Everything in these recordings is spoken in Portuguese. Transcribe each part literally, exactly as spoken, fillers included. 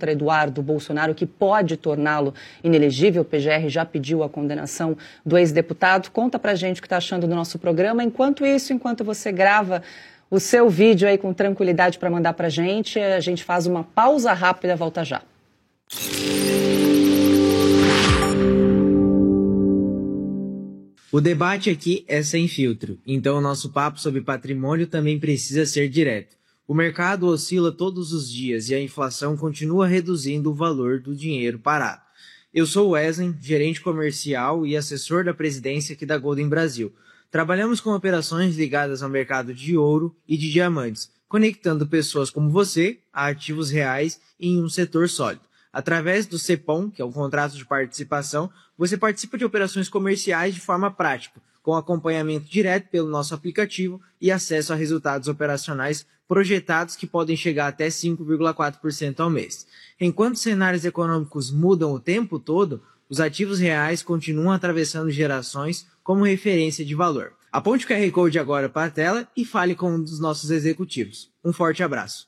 contra Eduardo Bolsonaro, que pode torná-lo inelegível. O P G R já pediu a condenação do ex-deputado. Conta pra gente o que está achando do nosso programa. Enquanto isso, enquanto você grava o seu vídeo aí com tranquilidade para mandar pra gente, a gente faz uma pausa rápida, volta já. O debate aqui é sem filtro, então o nosso papo sobre patrimônio também precisa ser direto. O mercado oscila todos os dias e a inflação continua reduzindo o valor do dinheiro parado. Eu sou o Wesley, gerente comercial e assessor da presidência aqui da Golden Brasil. Trabalhamos com operações ligadas ao mercado de ouro e de diamantes, conectando pessoas como você a ativos reais em um setor sólido. Através do CEPOM, que é o contrato de participação, você participa de operações comerciais de forma prática, com acompanhamento direto pelo nosso aplicativo e acesso a resultados operacionais projetados que podem chegar até cinco vírgula quatro por cento ao mês. Enquanto cenários econômicos mudam o tempo todo, os ativos reais continuam atravessando gerações como referência de valor. Aponte o Q R Code agora para a tela e fale com um dos nossos executivos. Um forte abraço.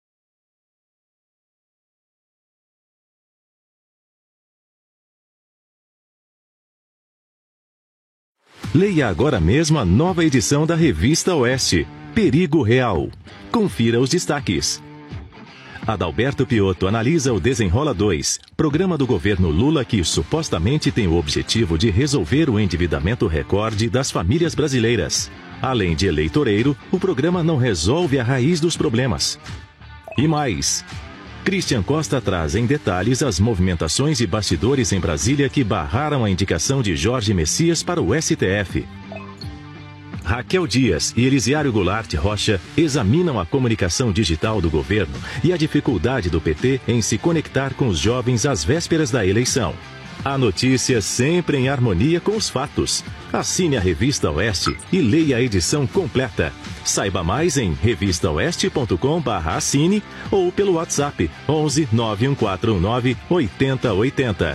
Leia agora mesmo a nova edição da Revista Oeste, Perigo Real. Confira os destaques. Adalberto Piotto analisa o Desenrola dois, programa do governo Lula que supostamente tem o objetivo de resolver o endividamento recorde das famílias brasileiras. Além de eleitoreiro, o programa não resolve a raiz dos problemas. E mais... Christian Costa traz em detalhes as movimentações e bastidores em Brasília que barraram a indicação de Jorge Messias para o S T F. Raquel Dias e Elisiário Goulart Rocha examinam a comunicação digital do governo e a dificuldade do P T em se conectar com os jovens às vésperas da eleição. A notícia sempre em harmonia com os fatos. Assine a Revista Oeste e leia a edição completa. Saiba mais em revista oeste ponto com barra assine ou pelo WhatsApp onze nove um quatro nove oito zero oito zero.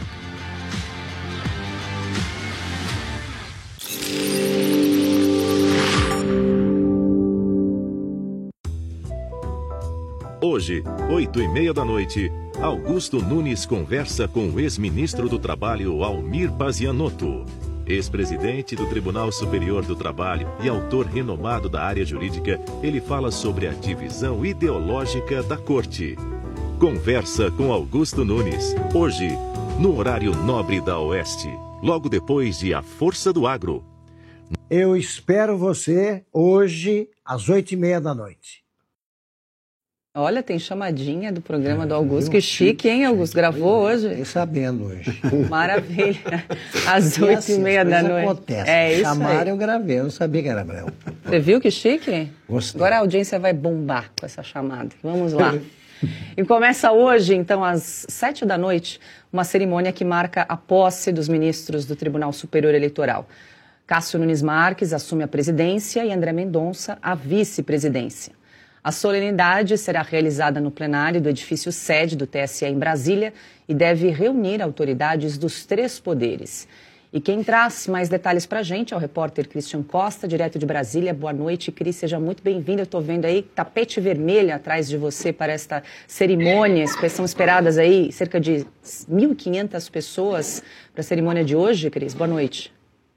Hoje, oito e meia da noite, Augusto Nunes conversa com o ex-ministro do Trabalho Almir Pazianotto. Ex-presidente do Tribunal Superior do Trabalho e autor renomado da área jurídica, ele fala sobre a divisão ideológica da Corte. Conversa com Augusto Nunes, hoje, no horário nobre da Oeste, logo depois de A Força do Agro. Eu espero você hoje, às oito e meia da noite. Olha, tem chamadinha do programa é, do Augusto. Que chique, hein, Augusto? Gravou hoje? Fiquei sabendo hoje. Maravilha. Às oito e meia da noite. Acontece. É isso Chamaram, aí. Eu gravei, eu não sabia que era Abrão. Você viu que chique? Gostei. Agora a audiência vai bombar com essa chamada. Vamos lá. E começa hoje, então, às sete da noite, uma cerimônia que marca a posse dos ministros do Tribunal Superior Eleitoral. Cássio Nunes Marques assume a presidência e André Mendonça a vice-presidência. A solenidade será realizada no plenário do edifício sede do T S E em Brasília e deve reunir autoridades dos três poderes. E quem traz mais detalhes para a gente é o repórter Christian Costa, direto de Brasília. Boa noite, Cris, seja muito bem-vindo. Eu estou vendo aí tapete vermelho atrás de você para esta cerimônia. São esperadas aí cerca de mil e quinhentas pessoas para a cerimônia de hoje, Cris. Boa noite.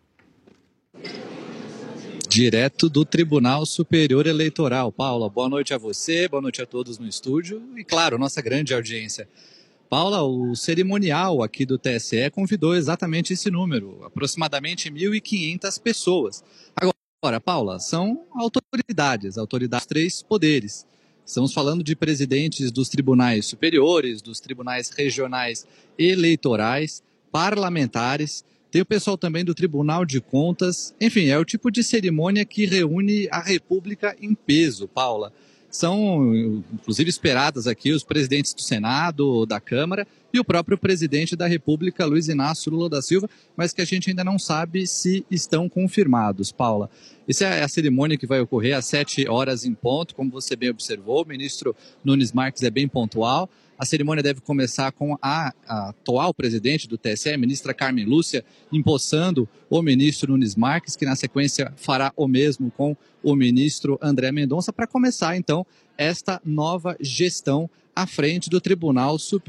Direto do Tribunal Superior Eleitoral. Paula, boa noite a você, boa noite a todos no estúdio e, claro, nossa grande audiência. Paula, o cerimonial aqui do T S E convidou exatamente esse número, aproximadamente mil e quinhentas pessoas. Agora, Paula, são autoridades, autoridades dos três poderes. Estamos falando de presidentes dos tribunais superiores, dos tribunais regionais eleitorais, parlamentares. Tem o pessoal também do Tribunal de Contas. Enfim, é o tipo de cerimônia que reúne a República em peso, Paula. São, inclusive, esperadas aqui os presidentes do Senado, da Câmara e o próprio presidente da República, Luiz Inácio Lula da Silva, mas que a gente ainda não sabe se estão confirmados, Paula. Essa é a cerimônia que vai ocorrer às sete horas em ponto, como você bem observou. O ministro Nunes Marques é bem pontual. A cerimônia deve começar com a, a atual presidente do T S E, a ministra Carmen Lúcia, empossando o ministro Nunes Marques, que na sequência fará o mesmo com o ministro André Mendonça, para começar, então, esta nova gestão à frente do Tribunal Superior